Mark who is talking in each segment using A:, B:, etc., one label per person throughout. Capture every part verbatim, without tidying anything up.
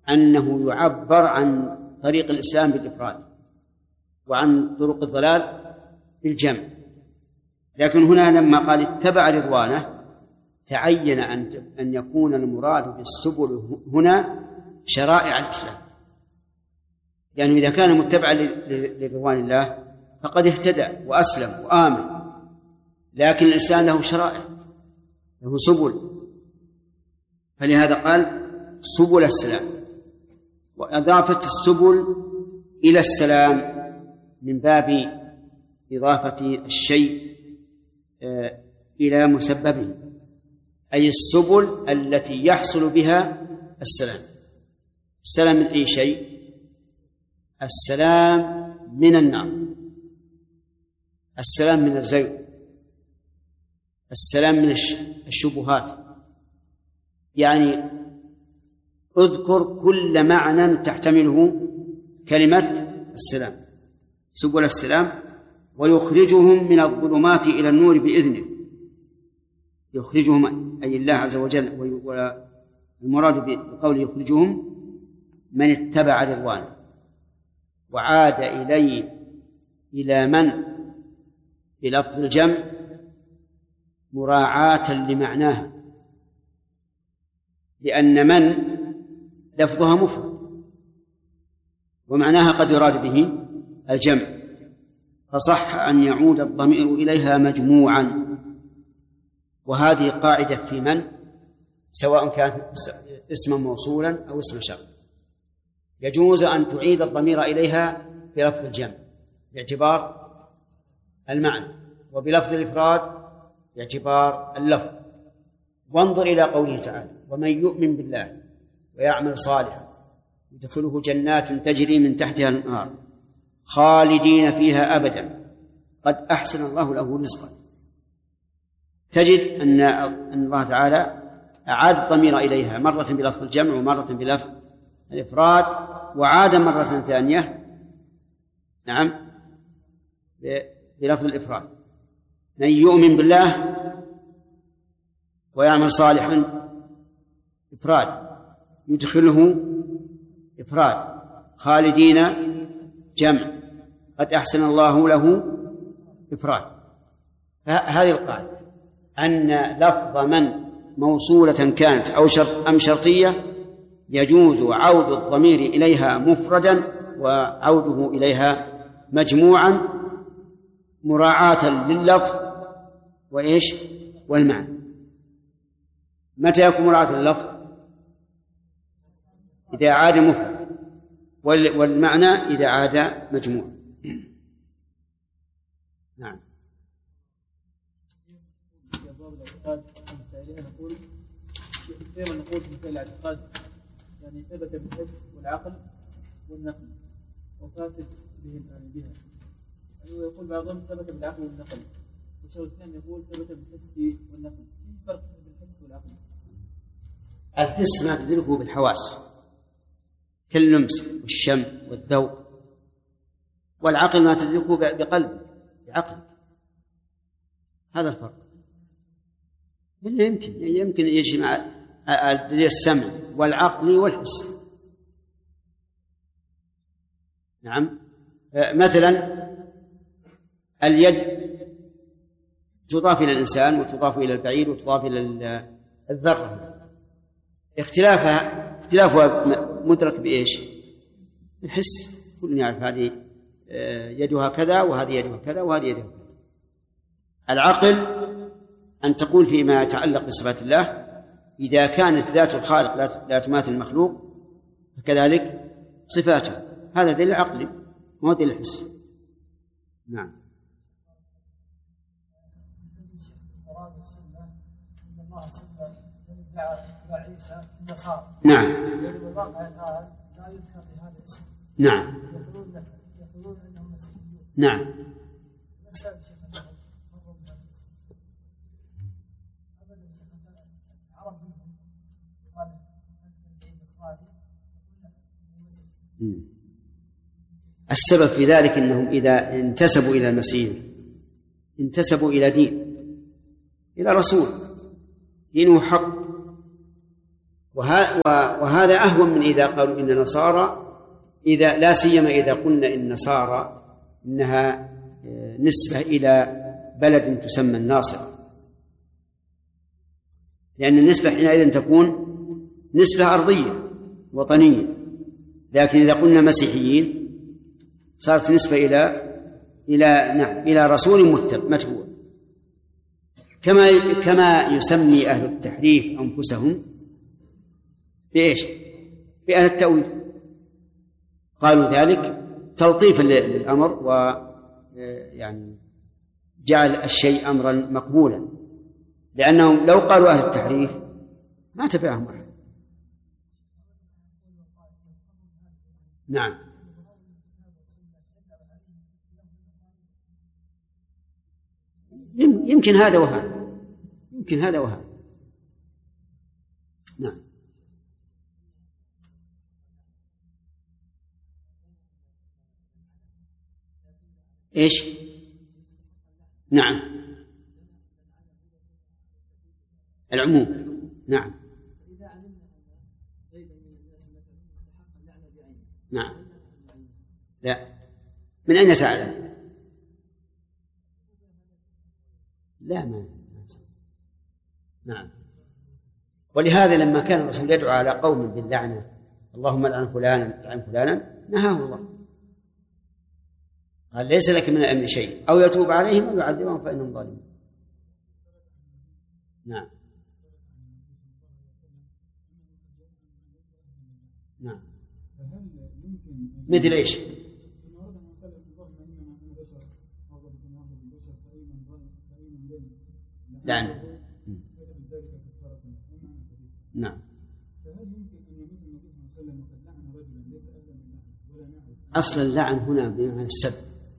A: أنه يعبر عن طريق الإسلام بالإفراد وعن طرق الضلال بالجمع. لكن هنا لما قال اتبع رضوانه تعين أن أن يكون المراد بالسبل هنا شرائع الإسلام، يعني إذا كان متبعا لرضوان الله فقد اهتدى وأسلم وآمن، لكن الإسلام له شرائع، له سبل، فلهذا قال سبل السلام، وإضافة السبل إلى السلام من باب إضافة الشيء إلى مسببه، أي السبل التي يحصل بها السلام. السلام من أي شيء؟ السلام من النار، السلام من الزيغ، السلام من الشبهات. يعني اذكر كل معنى تحتمله كلمة السلام، سبل السلام. ويخرجهم من الظلمات إلى النور بإذنه، يخرجهم أي الله عز وجل. والمراد بقوله يخرجهم من اتبع رضوانه، وعاد إليه إلى من بلفظ الجمع مراعاة لمعناها، لأن من لفظها مفرد ومعناها قد يراد به الجمع، فصح أن يعود الضمير إليها مجموعا. وهذه قاعدة في من، سواء كان اسما موصولا أو اسم شرط، يجوز أن تعيد الضمير إليها بلفظ الجمع باعتبار المعنى، وبلفظ الإفراد باعتبار اللفظ. وانظر إلى قوله تعالى ومن يؤمن بالله ويعمل صالحا يدخله جنات تجري من تحتها الأنهار خالدين فيها أبدا قد أحسن الله له رزقا. تجد أن أن الله تعالى أعاد الضمير إليها مرة بلفظ الجمع ومرة بلفظ الإفراد، وعاد مرة ثانية نعم بلفظ الإفراد. من يؤمن بالله ويعمل صالحا إفراد، يدخله إفراد، خالدين جمع، قد أحسن الله له إفراد. فهذه القاعدة أن لفظ من موصولة كانت أو شرط أم شرطية يجوز عود الضمير إليها مفردا وعوده إليها مجموعا مراعاة لللفظ وإيش والمعنى. متى يكون مراعاة لللفظ؟ إذا عاد مفرد، والمعنى إذا عاد مجموع. نعم.
B: نقول دائما نقول في مثال الاعتقاد يعني ثبت بالحس والعقل والنقل وفاسد بهم بها. يعني يقول بعضهم ثبت بالعقل والنقل، والشيخ الإسلام يقول ثبت بالحس والنقل. في فرق بين الحس والعقل؟
A: الحس ما تدركه بالحواس كاللمس والشم والذوق، والعقل ما تدركه بقلب بعقل. هذا الفرق. إلا يمكن يمكن يجمع السمع والعقل والحس. نعم. مثلا اليد تضاف إلى الإنسان وتضاف إلى البعير وتضاف إلى الذرة، اختلافها اختلافها مدرك بإيش؟ الحس. كل يعرف هذه يدها كذا وهذه يدها كذا وهذه يدها كذا. العقل أن تقول فيما يتعلق بصفات الله إذا كانت ذات الخالق لا تماثل المخلوق فكذلك صفاته، هذا دليل عقلي مو دليل حسي. نعم. نعم. نعم. نعم. السبب في ذلك أنهم إذا انتسبوا إلى المسيح انتسبوا إلى دين، إلى رسول دينه حق وهذا أهون من إذا قالوا إن نصارى، إذا لا سيما إذا قلنا إن نصارى إنها نسبة إلى بلد تسمى الناصرة، لأن النسبة حينئذ تكون نسبة أرضية وطنية. لكن إذا قلنا مسيحيين صارت نسبة إلى إلى نعم إلى رسول متبوع، كما كما يسمي أهل التحريف أنفسهم بإيش؟ بأهل التأويل. قالوا ذلك تلطيفا للأمر، ويعني جعل الشيء أمرا مقبولا، لأنهم لو قالوا أهل التحريف ما تبعهم أحد. نعم يمكن هذا وهذا، يمكن هذا وهذا. نعم إيش؟ نعم العموم. نعم نعم لا، من أين تعلم؟ لا ما نعم. ولهذا لما كان الرسول يدعو على قوم باللعنة، اللهم لعن فلانا لعن فلانا، نهاه الله، قال ليس لك من الأمر شيء، أو يتوب عليهم أو يعذبهم فإنهم ظالمون. نعم نعم مثل إيش؟ لعن. نعم أصل اللعن هنا بمعنى السب،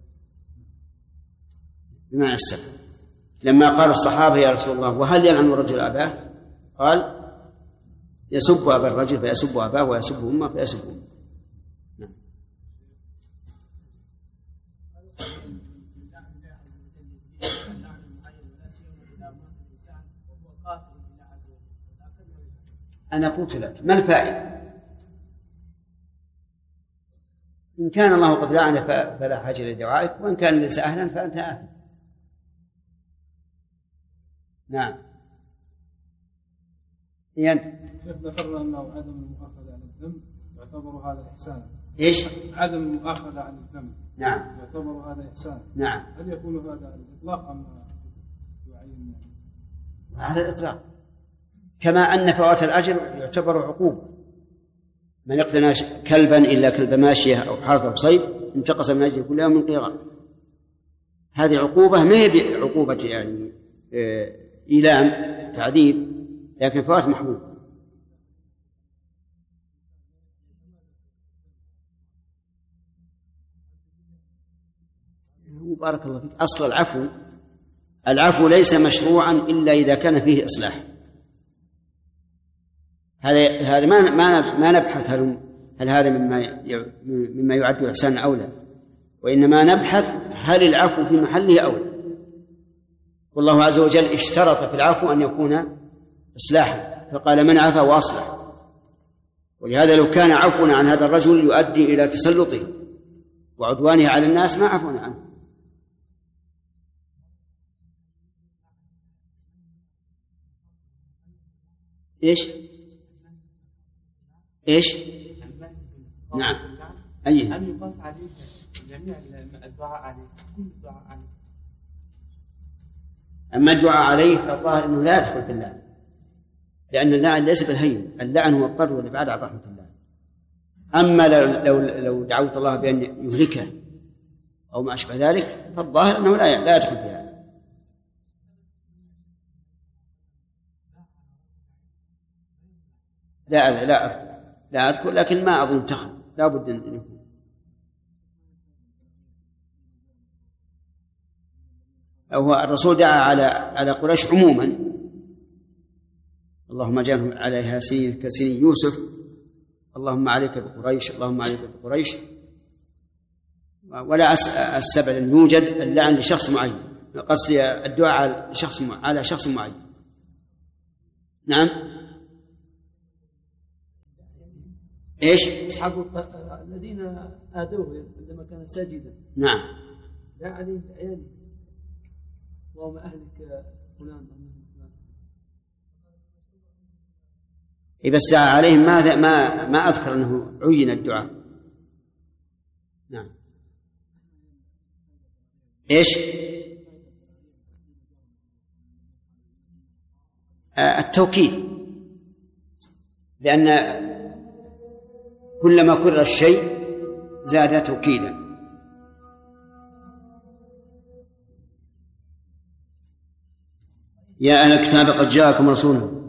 A: بمعنى السب. لما قال الصحابة يا رسول الله وهل يلعن الرجل أباه؟ قال يسب أبا الرجل فيسب أباه، ويسب أمه فيسب أمه. نعم. أنا قلت لك ما الفائدة؟ إن كان الله قد لعن فلا حاجة لدعائك، وإن كان ليس أهلا فأنت آثم. نعم أنت
B: ذكرنا أنه عدم المؤاخذة عن الذنب يعتبر هذا إحسان.
A: إيش؟
B: عدم المؤاخذة عن الذنب
A: نعم
B: يعتبر هذا إحسان.
A: نعم.
B: هل يكون هذا على الإطلاق أم يعين؟
A: على الإطلاق، كما أن فوات الأجر يعتبر عقوبة. من اقتنى كلبا إلا كلب ماشية أو حرث أو صيد انتقص من أجل كل يوم من قيراط. هذه عقوبة ما هي بعقوبة يعني إيلام تعذيب، لكن فوات محبوب. بارك الله فيك. أصل العفو العفو ليس مشروعا إلا إذا كان فيه إصلاح. هذا هذا ما ما ما نبحث هل هل هذا مما مما يعد إحسانا أو لا، وإنما نبحث هل العفو في محله أو لا. والله عز وجل اشترط في العفو أن يكون إصلاحا، فقال من عفا وأصلح. ولهذا لو كان عفونا عن هذا الرجل يؤدي إلى تسلطه وعدوانه على الناس ما عفونا عنه. إيش إيش نعم أيه
C: أن يقاس عليه جميع الدعاء عليه، كل الدعاء عليه.
A: أما الدعاء عليه فالظاهر أنه لا يدخل في اللعن، لأن اللعن ليس بالهين، اللعن هو الطرد والإبعاد عن رحمة الله. أما لو لو لو دعوت الله بأن يهلكه أو ما أشبه ذلك فالظاهر أنه لا لا يدخل فيها. لا لا أذكر لا أذكر لكن ما أظن تخل، لا بد أن يكون. أو الرسول دعا على على قريش عموما، اللهم اجعلهم عليها سنين كسنين يوسف، اللهم عليك بقريش، اللهم عليك بقريش. ولا أستبعد أن يوجد اللعن لشخص معين، قصدي الدعاء على شخص على شخص معين. نعم إيش؟
D: أصحاب الذين آذوه عندما كان ساجدا.
A: نعم.
D: لا عليهم بعياله اللهم أهلك فلان.
A: إيه بس دعا عليهم ما ما ما أذكر أنه عين الدعاء. نعم. إيش؟ آه التوكيد، لأن كلما كرر الشيء زاد توكيدا. يا أهل الكتاب قد جاءكم رسول